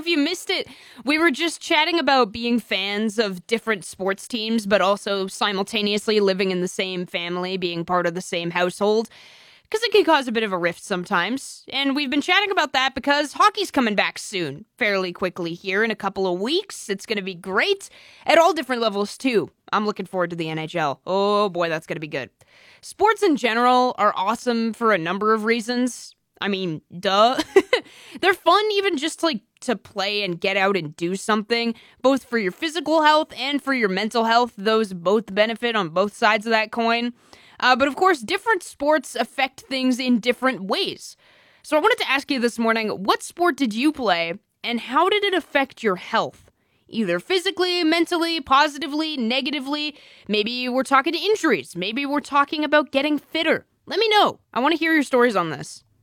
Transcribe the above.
if you missed it, we were just chatting about being fans of different sports teams, but also simultaneously living in the same family, being part of the same household. Because it can cause a bit of a rift sometimes. And we've been chatting about that because hockey's coming back soon, fairly quickly here in a couple of weeks. It's going to be great at all different levels, too. I'm looking forward to the NHL. Oh boy, that's going to be good. Sports in general are awesome for a number of reasons. I mean, duh. They're fun even just to play and get out and do something, both for your physical health and for your mental health. Those both benefit on both sides of that coin. But of course, different sports affect things in different ways. So I wanted to ask you this morning, what sport did you play, and how did it affect your health? Either physically, mentally, positively, negatively. Maybe we're talking to injuries. Maybe we're talking about getting fitter. Let me know. I want to hear your stories on this.